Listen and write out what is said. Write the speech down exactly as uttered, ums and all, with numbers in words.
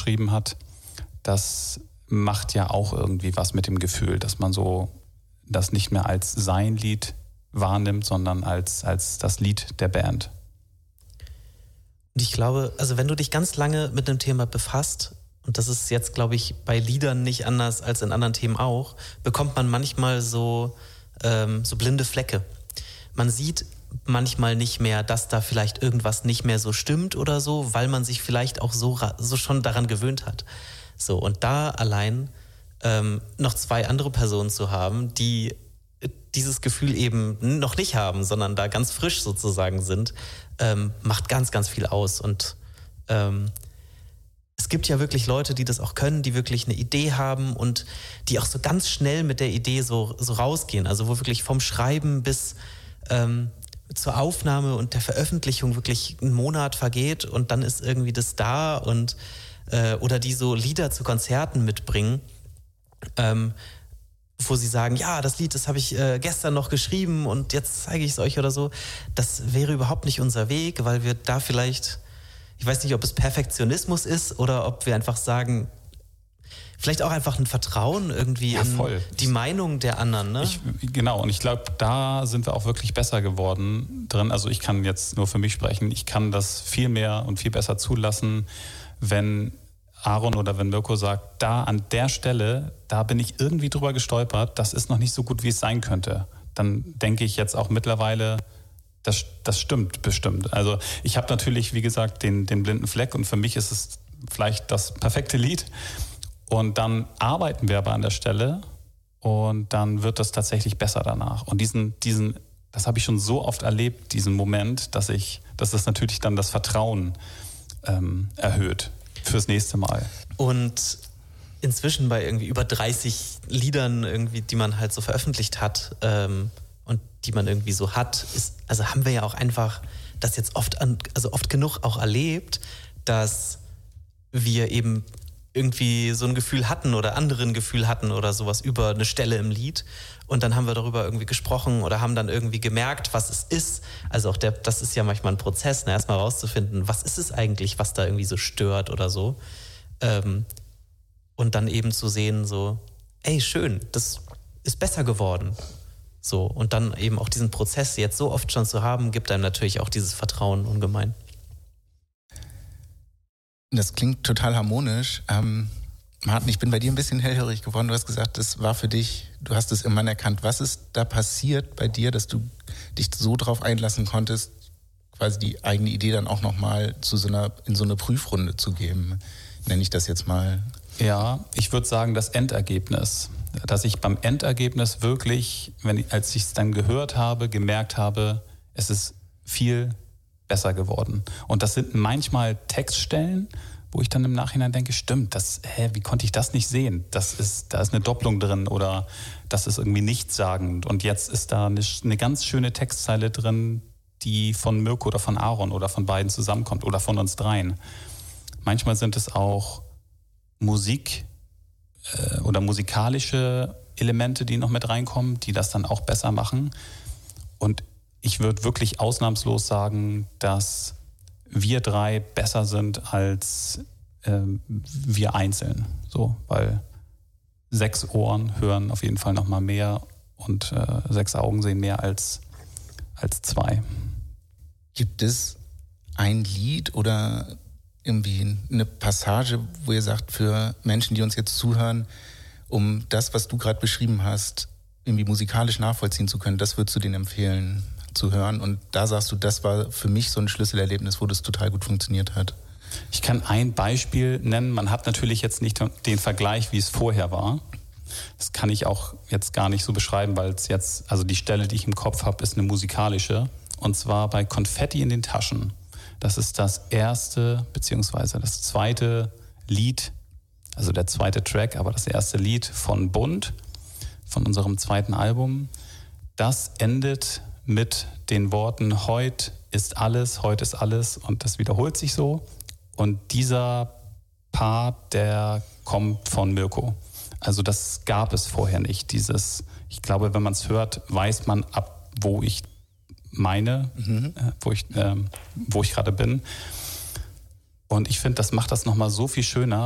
beschrieben hat, das macht ja auch irgendwie was mit dem Gefühl, dass man so das nicht mehr als sein Lied wahrnimmt, sondern als, als das Lied der Band. Und ich glaube, also wenn du dich ganz lange mit einem Thema befasst, und das ist jetzt, glaube ich, bei Liedern nicht anders als in anderen Themen auch, bekommt man manchmal so, ähm, so blinde Flecke. Man sieht manchmal nicht mehr, dass da vielleicht irgendwas nicht mehr so stimmt oder so, weil man sich vielleicht auch so, so schon daran gewöhnt hat. So, und da allein ähm, noch zwei andere Personen zu haben, die dieses Gefühl eben noch nicht haben, sondern da ganz frisch sozusagen sind, ähm, macht ganz, ganz viel aus. Und ähm, es gibt ja wirklich Leute, die das auch können, die wirklich eine Idee haben und die auch so ganz schnell mit der Idee so, so rausgehen. Also wo wirklich vom Schreiben bis ähm, zur Aufnahme und der Veröffentlichung wirklich ein Monat vergeht und dann ist irgendwie das da und äh, oder die so Lieder zu Konzerten mitbringen, ähm, wo sie sagen, ja, das Lied, das habe ich äh, gestern noch geschrieben und jetzt zeige ich es euch oder so. Das wäre überhaupt nicht unser Weg, weil wir da vielleicht, ich weiß nicht, ob es Perfektionismus ist oder ob wir einfach sagen, vielleicht auch einfach ein Vertrauen irgendwie ja, in voll. die Meinung der anderen. Ne? Ich, genau, und ich glaube, da sind wir auch wirklich besser geworden drin. Also ich kann jetzt nur für mich sprechen. Ich kann das viel mehr und viel besser zulassen, wenn Aaron oder wenn Mirko sagt, da an der Stelle, da bin ich irgendwie drüber gestolpert, das ist noch nicht so gut, wie es sein könnte. Dann denke ich jetzt auch mittlerweile, das, das stimmt bestimmt. Also ich habe natürlich, wie gesagt, den, den blinden Fleck und für mich ist es vielleicht das perfekte Lied. Und dann arbeiten wir aber an der Stelle und dann wird das tatsächlich besser danach. Und diesen, diesen, das habe ich schon so oft erlebt, diesen Moment, dass ich, dass das natürlich dann das Vertrauen ähm, erhöht fürs nächste Mal. Und inzwischen bei irgendwie über dreißig Liedern irgendwie, die man halt so veröffentlicht hat ähm, und die man irgendwie so hat, ist, also haben wir ja auch einfach das jetzt oft an, also oft genug auch erlebt, dass wir eben irgendwie so ein Gefühl hatten oder anderen Gefühl hatten oder sowas über eine Stelle im Lied und dann haben wir darüber irgendwie gesprochen oder haben dann irgendwie gemerkt, was es ist. Also auch der, das ist ja manchmal ein Prozess, ne? Erstmal rauszufinden, was ist es eigentlich, was da irgendwie so stört oder so. Ähm, und dann eben zu sehen so, ey, schön, das ist besser geworden. So, und dann eben auch diesen Prozess jetzt so oft schon zu haben, gibt einem natürlich auch dieses Vertrauen ungemein. Das klingt total harmonisch. Ähm, Martin, ich bin bei dir ein bisschen hellhörig geworden. Du hast gesagt, das war für dich, du hast es irgendwann erkannt. Was ist da passiert bei dir, dass du dich so drauf einlassen konntest, quasi die eigene Idee dann auch nochmal zu so einer, in so eine Prüfrunde zu geben? Nenne ich das jetzt mal. Ja, ich würde sagen, das Endergebnis. Dass ich beim Endergebnis wirklich, wenn ich, als ich es dann gehört habe, gemerkt habe, es ist viel besser geworden. Und das sind manchmal Textstellen, wo ich dann im Nachhinein denke, stimmt, das, hä, wie konnte ich das nicht sehen? Das ist, da ist eine Doppelung drin oder das ist irgendwie nichtssagend. Und jetzt ist da eine, eine ganz schöne Textzeile drin, die von Mirko oder von Aaron oder von beiden zusammenkommt oder von uns dreien. Manchmal sind es auch Musik äh, oder musikalische Elemente, die noch mit reinkommen, die das dann auch besser machen. Und ich würde wirklich ausnahmslos sagen, dass wir drei besser sind als äh, wir einzeln. So, weil sechs Ohren hören auf jeden Fall noch mal mehr und äh, sechs Augen sehen mehr als, als zwei. Gibt es ein Lied oder irgendwie eine Passage, wo ihr sagt, für Menschen, die uns jetzt zuhören, um das, was du gerade beschrieben hast, irgendwie musikalisch nachvollziehen zu können, das würdest du denen empfehlen zu hören? Und da sagst du, das war für mich so ein Schlüsselerlebnis, wo das total gut funktioniert hat. Ich kann ein Beispiel nennen. Man hat natürlich jetzt nicht den Vergleich, wie es vorher war. Das kann ich auch jetzt gar nicht so beschreiben, weil es jetzt, also die Stelle, die ich im Kopf habe, ist eine musikalische. Und zwar bei Konfetti in den Taschen. Das ist das erste, beziehungsweise das zweite Lied, also der zweite Track, aber das erste Lied von Bund, von unserem zweiten Album. Das endet mit den Worten, heute ist alles, heute ist alles, und das wiederholt sich so. Und dieser Part, der kommt von Mirko. Also das gab es vorher nicht. Dieses, ich glaube, wenn man es hört, weiß man, ab wo ich meine, mhm. äh, wo ich, äh, wo ich gerade bin. Und ich finde, das macht das nochmal so viel schöner,